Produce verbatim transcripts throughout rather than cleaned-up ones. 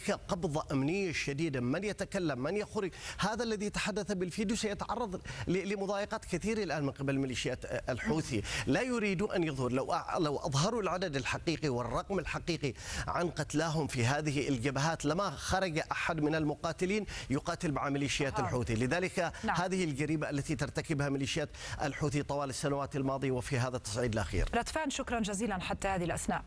هناك قبضة أمنية شديدة، من يتكلم من يخرج هذا الذي تحدث بالفيديو سيتعرض لمضايقات كثيرة الآن من قبل ميليشيات الحوثي. لا يريدون أن يظهر، لو لو أظهروا العدد الحقيقي والرقم الحقيقي عن قتلاهم في هذه الجبهات لما خرج أحد من المقاتلين يقاتل مع ميليشيات الحوثي. لذلك نعم. هذه الجريمة التي ترتكبها ميليشيات الحوثي طوال السنوات الماضية وفي هذا التصعيد الأخير. رتفان، شكرا جزيلا حتى هذه الأثناء.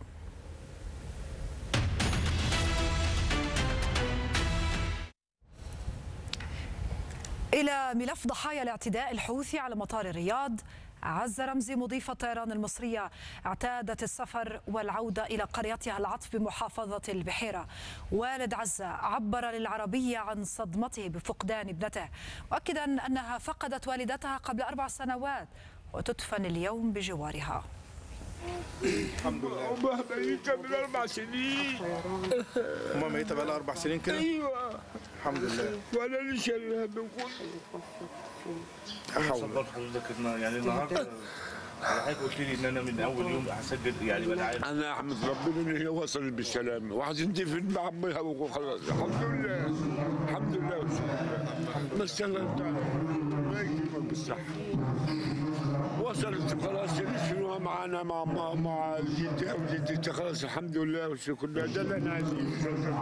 إلى ملف ضحايا الاعتداء الحوثي على مطار الرياض. عزة رمزي مضيفة الطيران المصرية اعتادت السفر والعودة إلى قريتها العطف بمحافظة البحيرة. والد عزة عبر للعربية عن صدمته بفقدان ابنته، مؤكدا أنها فقدت والدتها قبل أربع سنوات وتدفن اليوم بجوارها. الحمد لله. أمها ميتة من أربع سنين. أمها ميتة بقى لها أربع سنين كده؟ أيوه. الحمد لله. وأنا اللي شايلها من كله. أحاول حضرتك يعني النهارده حضرتك قلت لي إن أنا من أول يوم هسجل يعني ولا عارف. أنا أحمد ربنا إن هي وصلت بالسلامة وهتندفن مع أمها وخلاص. الحمد لله. الحمد لله والشكر. بس الله ما يكرمك بالصحة. وصلت خلاص يدفنوها معنا مع مع مع جدتها وجدتها خلاص الحمد لله والشكر لله. ده اللي أنا عايزينه.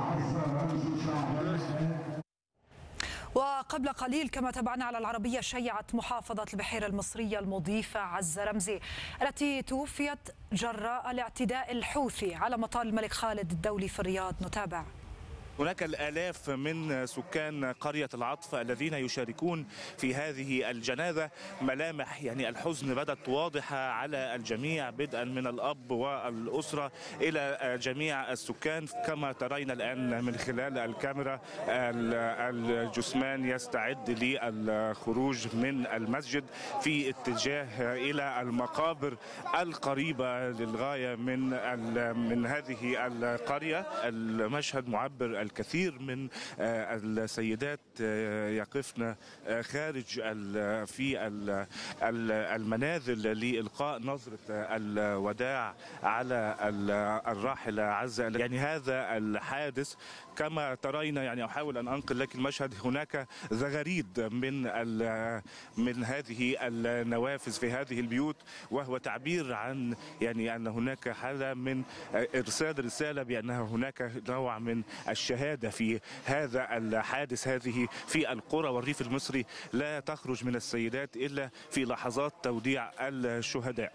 وقبل قليل كما تابعنا على العربية شيعت محافظة البحيرة المصرية المضيفة عزة رمزي التي توفيت جراء الاعتداء الحوثي على مطار الملك خالد الدولي في الرياض. نتابع. هناك الآلاف من سكان قرية العطف الذين يشاركون في هذه الجنازة. ملامح يعني الحزن بدت واضحة على الجميع، بدءا من الأب والأسرة إلى جميع السكان. كما ترين الآن من خلال الكاميرا الجثمان يستعد للخروج من المسجد في اتجاه إلى المقابر القريبة للغاية من من هذه القرية. المشهد معبر. الكثير من السيدات يقفن خارج في المنازل لإلقاء نظرة الوداع على الراحلة عزة. يعني هذا الحادث كما ترين، يعني أحاول أن أنقل لك المشهد. هناك زغاريد من من هذه النوافذ في هذه البيوت، وهو تعبير عن يعني أن هناك حالة من إرسال رسالة بأنها هناك نوع من الشهادة في هذا الحادث. هذه في القرى والريف المصري لا تخرج من السيدات إلا في لحظات توديع الشهداء.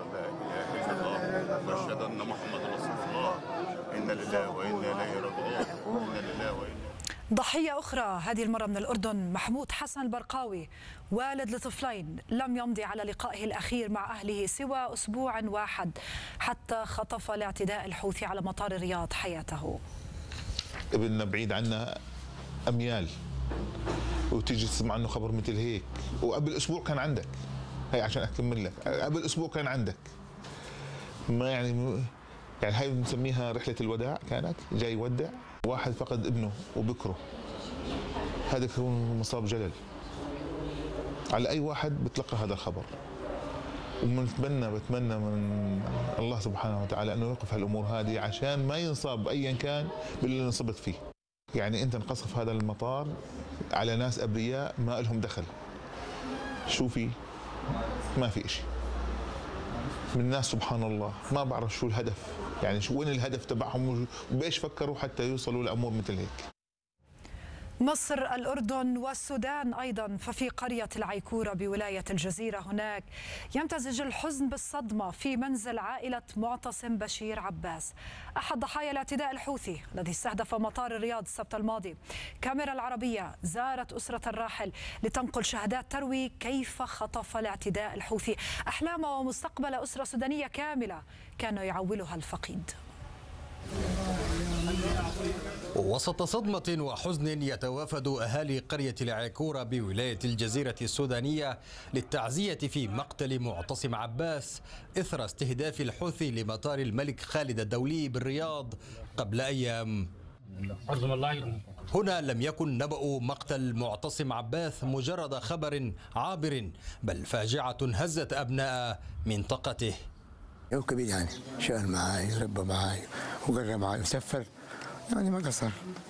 وأشهد أن محمد رسول الله. إنا لله وإنا إليه راجعون. إنا لله وإنا. ضحية أخرى هذه المرة من الأردن. محمود حسن البرقاوي والد لطفلين لم يمضي على لقائه الأخير مع أهله سوى أسبوع واحد حتى خطف الاعتداء الحوثي على مطار الرياض حياته. ابننا بعيد عنا أميال وتيجي تسمع عنه خبر مثل هيك، وقبل أسبوع كان عندك. هي عشان أكمل لك، قبل أسبوع كان عندك. ما يعني يعني هاي بنسميها رحلة الوداع. كانت جاي يودع واحد فقد ابنه وبكره. هذا يكون مصاب جلل على أي واحد بتلقى هذا الخبر. وبنتمنى بتمنى من الله سبحانه وتعالى أنه يوقف هالأمور هذه عشان ما ينصاب أيا كان باللي انصبت فيه. يعني أنت انقصف هذا المطار على ناس أبرياء ما لهم دخل. شو في؟ ما في إشي من الناس سبحان الله. ما بعرف شو الهدف، يعني شو وين الهدف تبعهم وبايش فكروا حتى يوصلوا لأمور مثل هيك. مصر، الأردن والسودان أيضا. ففي قرية العيكورة بولاية الجزيرة هناك يمتزج الحزن بالصدمة في منزل عائلة معتصم بشير عباس أحد ضحايا الاعتداء الحوثي الذي استهدف مطار الرياض السبت الماضي. كاميرا العربية زارت أسرة الراحل لتنقل شهادات تروي كيف خطف الاعتداء الحوثي أحلام ومستقبل أسرة سودانية كاملة كان يعولها الفقيد. وسط صدمة وحزن يتوافد أهالي قرية العيكورة بولاية الجزيرة السودانية للتعزية في مقتل معتصم عباس إثر استهداف الحوثي لمطار الملك خالد الدولي بالرياض قبل أيام. هنا لم يكن نبأ مقتل معتصم عباس مجرد خبر عابر، بل فاجعة هزت أبناء منطقته. هو كبير يعني، شغل معاي، ربى معاي وقرى معاي وسفر، يعني ما قصر.